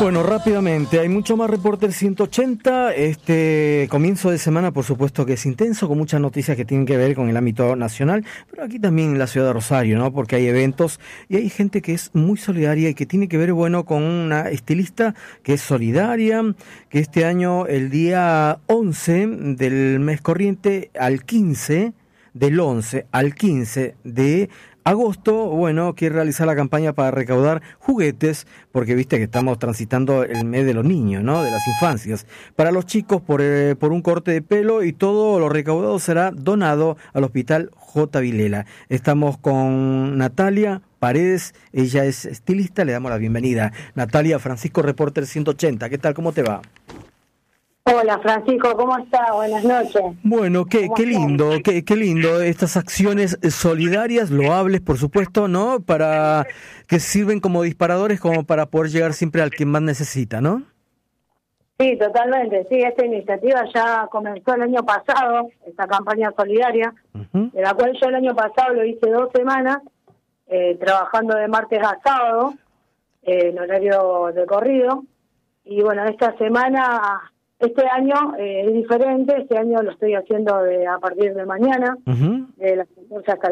Bueno, rápidamente, hay mucho más Reporter 180. Este comienzo de semana, por supuesto que es intenso, con muchas noticias que tienen que ver con el ámbito nacional, pero aquí también en la ciudad de Rosario, ¿no? Porque hay eventos y hay gente que es muy solidaria y que tiene que ver, bueno, con una estilista que es solidaria, que este año, el día 11 del mes corriente al 15, del 11 al 15 de agosto, bueno, quiere realizar la campaña para recaudar juguetes, porque viste que estamos transitando el mes de los niños, ¿no? De las infancias. Para los chicos por un corte de pelo, y todo lo recaudado será donado al Hospital J. Vilela. Estamos con Natalia Paredes, ella es estilista, le damos la bienvenida. Natalia, Francisco, Reporter 180, ¿qué tal? ¿Cómo te va? Hola Francisco, ¿cómo estás? Buenas noches. Bueno, qué lindo, qué lindo estas acciones solidarias, loables por supuesto, ¿no? Para que sirven como disparadores como para poder llegar siempre al que más necesita, ¿no? Sí, totalmente, sí, esta iniciativa ya comenzó el año pasado, esta campaña solidaria, de la cual yo el año pasado lo hice 2 semanas, trabajando de martes a sábado, en horario de corrido, y bueno, esta semana... Este año es diferente, este año lo estoy haciendo a partir de mañana, de las 14 hasta las